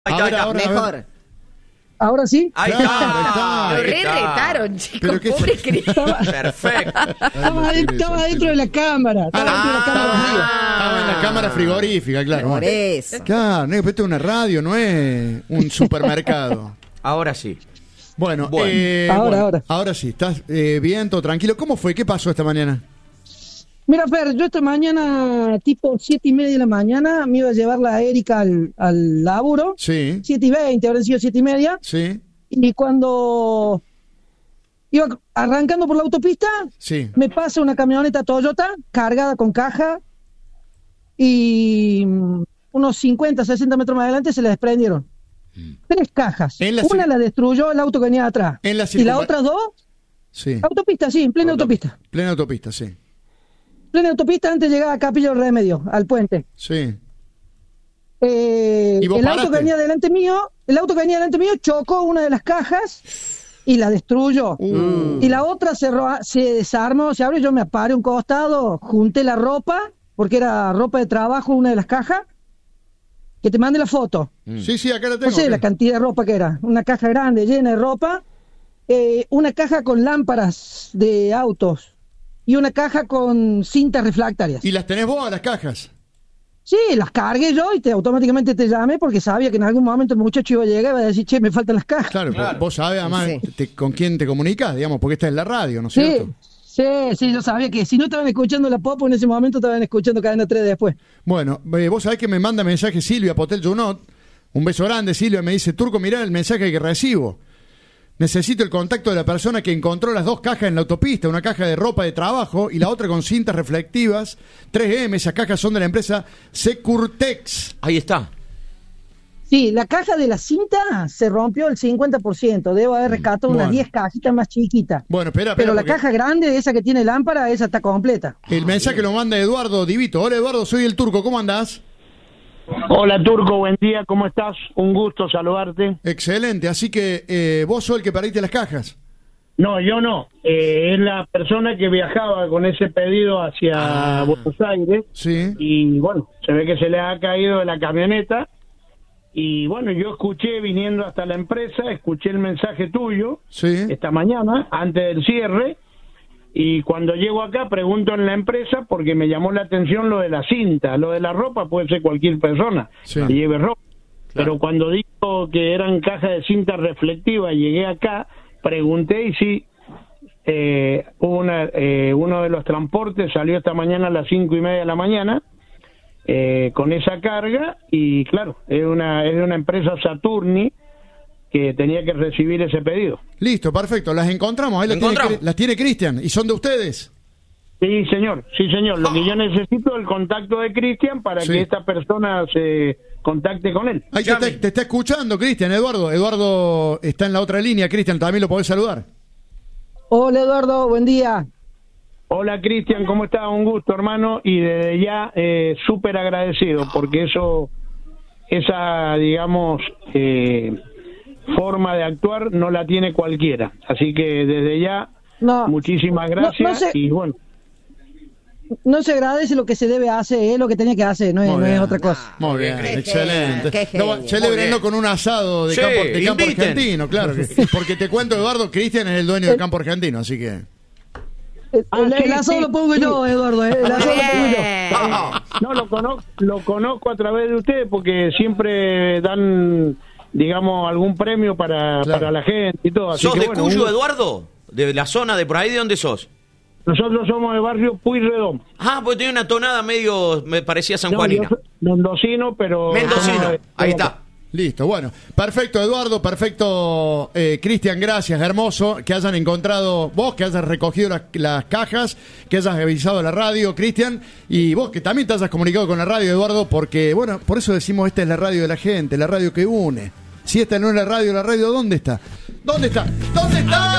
Ahora, mejor. ¿Ahora sí? Ahí está. Lo retaron, chicos. Pero Pobre Cristo. Perfecto. Estaba dentro de la cámara. Estaba Estaba en la cámara frigorífica, claro. Por eso. Claro, no, esto es una radio, no es un supermercado. Ahora sí. Bueno, Ahora sí, estás bien, todo tranquilo. ¿Cómo fue? ¿Qué pasó esta mañana? Mira, Fer, yo esta mañana, tipo 7:30 de la mañana, me iba a llevar la Erika al laburo. Sí. 7:20, habrán sido 7:30. Sí. Y cuando iba arrancando por la autopista, Sí. me pasa una camioneta Toyota cargada con caja y unos 50, 60 metros más adelante se le desprendieron. 3 cajas. Una la destruyó el auto que venía atrás. En la y las otras 2, sí. autopista, sí, plena autopista. Plena autopista, sí. Plena autopista antes de llegar a Capilla del Remedio, al puente. Sí. El auto que venía delante mío, chocó una de las cajas y la destruyó. Y la otra se desarmó, se abrió, yo me aparé un costado, junté la ropa, porque era ropa de trabajo, una de las cajas, que te mande la foto. Sí, acá la tengo. No sé la cantidad de ropa que era, una caja grande, llena de ropa, una caja con lámparas de autos y una caja con cintas refractarias. ¿Y las tenés vos a las cajas? Sí, las cargué yo y automáticamente te llamé porque sabía que en algún momento el muchacho iba a llegar y iba a decir, che, me faltan las cajas. Claro. Vos sabés además con quién te comunicás, digamos, porque esta es la radio, ¿no es cierto? Sí, yo sabía que si no estaban escuchando la Popo en ese momento, estaban escuchando Cadena 3 después. Bueno, vos sabés que me manda mensaje Silvia Potel Junot, un beso grande, Silvia, me dice, Turco, mirá el mensaje que recibo. Necesito el contacto de la persona que encontró las 2 cajas en la autopista, una caja de ropa de trabajo y la otra con cintas reflectivas, 3M, esas cajas son de la empresa Securtex. Ahí está. Sí, la caja de la cinta se rompió el 50%, debo haber rescatado unas 10 cajitas más chiquitas. Bueno, espera. Pero la caja grande, esa que tiene lámpara, esa está completa. El mensaje lo manda Eduardo Divito. Hola Eduardo, soy el Turco, ¿cómo andás? Hola Turco, buen día, ¿cómo estás? Un gusto saludarte. Excelente, así que vos sos el que perdiste las cajas. No, yo no, es la persona que viajaba con ese pedido hacia Buenos Aires. Sí. Y bueno, se ve que se le ha caído de la camioneta. Y bueno, yo escuché, viniendo hasta la empresa, escuché el mensaje tuyo esta mañana, antes del cierre. Y cuando llego acá pregunto en la empresa porque me llamó la atención lo de la cinta. Lo de la ropa puede ser cualquier persona que lleve ropa. Claro. Pero cuando dijo que eran cajas de cinta reflectiva, llegué acá, pregunté y sí, uno de los transportes salió esta mañana a las 5:30 de la mañana con esa carga y claro, es de una empresa Saturni que tenía que recibir ese pedido. Listo, perfecto, las encontramos, ahí las tiene Cristian, ¿y son de ustedes? Sí, señor. Lo que yo necesito es el contacto de Cristian para que esta persona se contacte con él. Ahí te está escuchando, Cristian, Eduardo está en la otra línea, Cristian, también lo podés saludar. Hola Eduardo, buen día. Hola Cristian, ¿cómo estás? Un gusto, hermano, y desde ya súper agradecido, porque esa, digamos, forma de actuar no la tiene cualquiera. Así que desde ya, muchísimas gracias y bueno. No se agradece lo que se debe hacer, es lo que tenía que hacer, no es otra cosa. Muy bien, excelente. Celebrenlo con un asado de campo argentino, claro. Porque te cuento, Eduardo, Cristian es el dueño del campo argentino, así que... El asado lo pongo yo, Eduardo. El asado lo pongo yo. No, lo conozco a través de ustedes porque siempre dan, digamos, algún premio para la gente y todo. Así ¿Sos que, de Cuyo, Eduardo? ¿De la zona de por ahí? ¿De dónde sos? Nosotros somos del barrio Pueyrredón. Porque tiene una tonada medio, me parecía sanjuanina. Mendocino, pero... Mendocino, ahí está. Listo, bueno, perfecto Eduardo, perfecto Cristian, gracias, hermoso que hayan encontrado vos, que hayas recogido las cajas, que hayas avisado a la radio, Cristian, y vos que también te hayas comunicado con la radio, Eduardo, porque, bueno, por eso decimos esta es la radio de la gente, la radio que une. Si esta no es la radio, ¿dónde está? ¿Dónde está? ¿Dónde está?